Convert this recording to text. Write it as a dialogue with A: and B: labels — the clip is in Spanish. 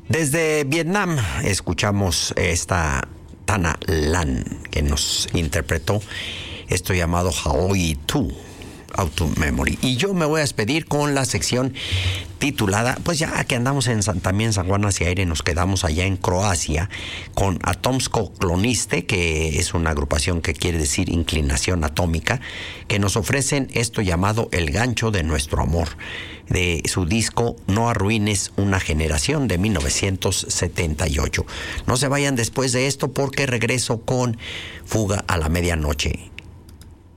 A: Desde Vietnam escuchamos esta Tana Lan, que nos interpretó esto llamado Haoi Tu, Auto Memory. Y yo me voy a despedir con la sección titulada, pues ya que andamos también en San Juan hacia aire, nos quedamos allá en Croacia con Atomsko Kloniste, que es una agrupación que quiere decir inclinación atómica, que nos ofrecen esto llamado El Gancho de Nuestro Amor, de su disco No Arruines una Generación de 1978. No se vayan después de esto porque regreso con Fuga a la Medianoche.